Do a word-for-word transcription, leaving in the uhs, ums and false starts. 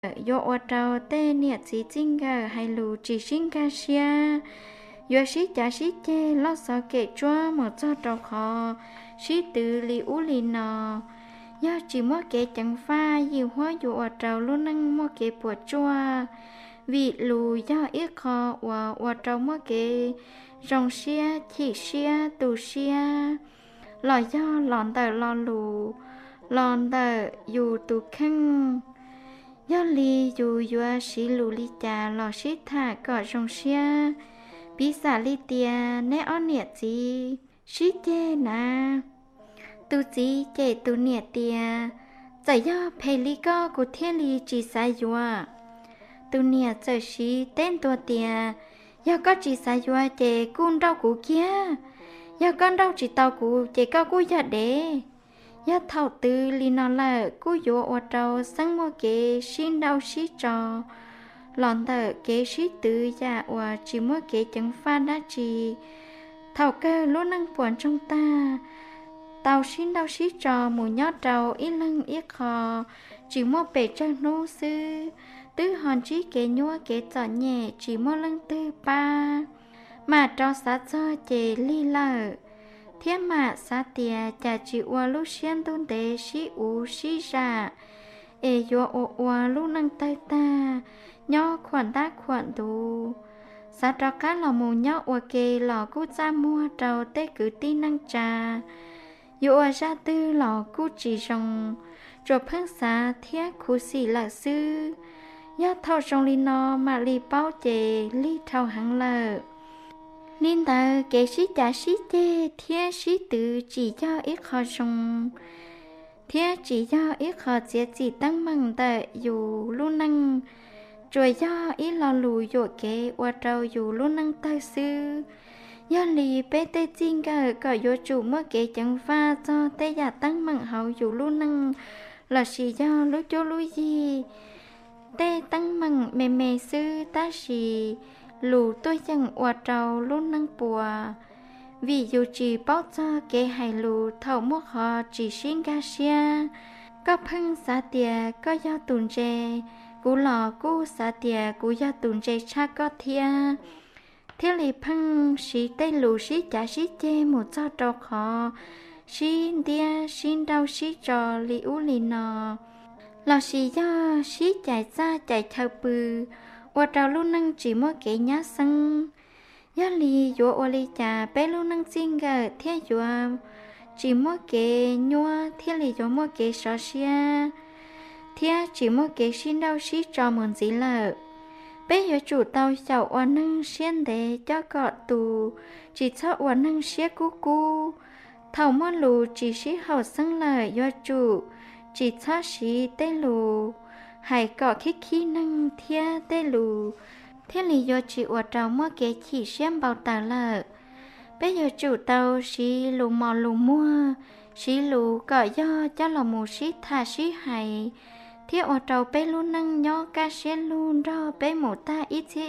yo ở trâu tê nhiệt chỉ chính gà hay lù chỉ sinh gà xia yo xí chả xí chê lo sợ kệ chúa một cho trâu khó xí từ li u li nọ yo chỉ mua kệ chẳng pha nhiều hóa yo ở trâu luôn năng mua kệ bùa chúa vì lù do ít khó và ở trâu mua kệ rong xia chỉ xia tù xia lò do lòn tờ lò lù lòn tờ dù tù khăn do li dù dùa xí lù li trà lò xí thả cọ rong xia bí xả li tia nè on nhiệt gì xí chê nà tu gì chê tu nhiệt tia giải do phê li co của thiên li chỉ sai dùa tu nhiệt giờ xí tên tua tia do có chỉ sai dùa chê cun rau củ kia do con rau chỉ tàu củ chê cao củ giờ đế ya thầu tư li nó là cú dỗ ở trâu sang mua kế xin đau xí trò lòn tờ kế xí tư ya và chỉ mua kế chẳng pha đã chỉ thầu cơ luôn năng buồn trong ta tàu xin đau xí trò mù nhót trâu ít lăng ít khò chỉ mua bể cho nô sư tứ hòn trí kế nhua kế trò nhẹ chỉ mua lăng tư ba mà trò sát cho chê li lợ thiên mạ sa tia cha chỉ ua lu xiên tôn tế xí u xí ra ê yo o ua lu năng tay ta nho khoản ta khoản tu sa trò cá lò mù nho ua kê lò cú cha mua trâu tê cứ ti năng trà yo ua ra tư lò cú chỉ rong rồi phăng sa thiết khu xì là sư ya thao rong li no mà li bao chê li thao hằng lợ nên ta kể sĩ trả sĩ tê thiên sĩ tự chỉ cho ít khó dùng thiên chỉ cho ít khó dễ chỉ tăng bằng tại dù luôn năng rồi do ít lo lùi dội kế qua trâu dù luôn năng tay sư do lì bê tê chinh cả cả dỗ chủ mất kế chẳng pha cho tê giả tăng bằng hậu dù luôn năng là sĩ do lúc chỗ lúc gì tê tăng bằng mẹ mẹ sư ta sĩ lù tôi chẳng ua trâu luôn năng bùa vì dù chỉ bao cho kế hài lù thầu mua họ chỉ xin ga xia có phăng xá tìa có do tùn chê cú lò cú xá tìa cú do tùn chê cha có thia thế lì phăng xí tây lù xí chả xí chê một cho trâu khó xin tia xin đau xí trò lì ú lì nò lò xí do xí chạy ra chạy thơ bư ua trâu luôn năng chỉ mua kế nhá xăng giá lì dùa ua lì trà bé luôn năng xin gờ thế dùa chỉ mua kế nhua thế lì dùa mua kế sò xia thế chỉ mua kế xin đau xí trò mượn gì lợ bé dùa chủ tàu chậu ua năng xiên để cho cọ tù chỉ cho ua năng xía cú cú thầu mua lù chỉ xí hậu xăng lợ dùa chủ chỉ cho xí tê lù hãy có khí khí năng thia tê lù thế lý do chị ở trâu mua kế chỉ xem bao tà lợ bây giờ chủ tàu xí lù mò lù mua xí lù có do cho là mù xí thà xí hãy thế ở trâu bé luôn năng nhó ca xe luôn đó bé mù ta ít xí